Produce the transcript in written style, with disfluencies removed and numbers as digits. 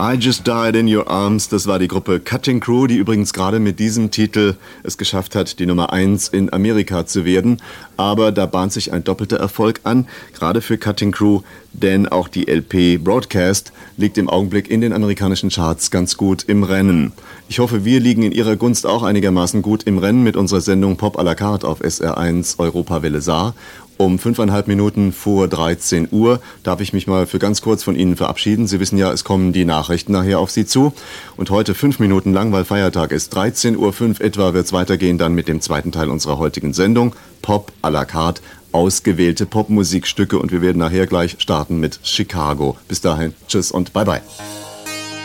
I Just Died in Your Arms, das war die Gruppe Cutting Crew, die übrigens gerade mit diesem Titel es geschafft hat, die Nummer 1 in Amerika zu werden. Aber da bahnt sich ein doppelter Erfolg an, gerade für Cutting Crew, denn auch die LP Broadcast liegt im Augenblick in den amerikanischen Charts ganz gut im Rennen. Ich hoffe, wir liegen in Ihrer Gunst auch einigermaßen gut im Rennen mit unserer Sendung Pop à la carte auf SR1 Europawelle Saar. Um 5,5 Minuten vor 13 Uhr darf ich mich mal für ganz kurz von Ihnen verabschieden. Sie wissen ja, es kommen die Nachrichten nachher auf Sie zu. Und heute 5 Minuten lang, weil Feiertag ist, 13:05 Uhr etwa, wird es weitergehen dann mit dem zweiten Teil unserer heutigen Sendung. Pop à la carte, ausgewählte Popmusikstücke. Und wir werden nachher gleich starten mit Chicago. Bis dahin, tschüss und bye bye.